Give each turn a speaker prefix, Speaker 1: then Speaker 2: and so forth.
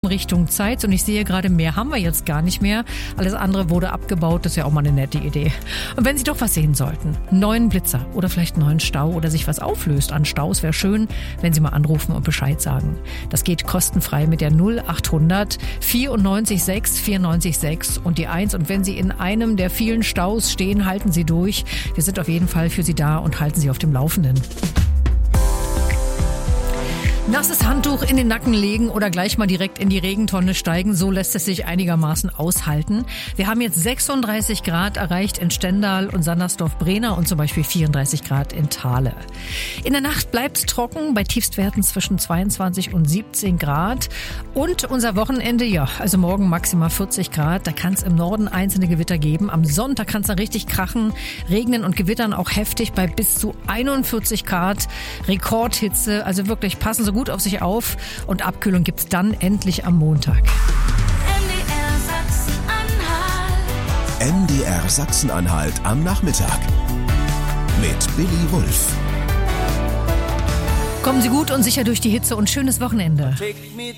Speaker 1: Richtung Zeitz und ich sehe gerade, mehr haben wir jetzt gar nicht mehr. Alles andere wurde abgebaut, das ist ja auch mal eine nette Idee. Und wenn Sie doch was sehen sollten, einen neuen Blitzer oder vielleicht einen neuen Stau oder sich was auflöst an Staus, wäre schön, wenn Sie mal anrufen und Bescheid sagen. Das geht kostenfrei mit der 0800 94 6 94 6 und die 1. Und wenn Sie in einem der vielen Staus stehen, halten Sie durch. Wir sind auf jeden Fall für Sie da und halten Sie auf dem Laufenden. Nasses Handtuch in den Nacken legen oder gleich mal direkt in die Regentonne steigen, so lässt es sich einigermaßen aushalten. Wir haben jetzt 36 Grad erreicht in Stendal und Sandersdorf-Brena und zum Beispiel 34 Grad in Thale. In der Nacht bleibt es trocken, bei Tiefstwerten zwischen 22 und 17 Grad. Und unser Wochenende, ja, also morgen maximal 40 Grad. Da kann es im Norden einzelne Gewitter geben. Am Sonntag kann es dann richtig krachen, regnen und gewittern auch heftig bei bis zu 41 Grad. Rekordhitze, also wirklich passen Sie gut auf sich auf und Abkühlung gibt's dann endlich am Montag.
Speaker 2: MDR Sachsen-Anhalt am Nachmittag mit Billy Wulff.
Speaker 1: Kommen Sie gut und sicher durch die Hitze und schönes Wochenende.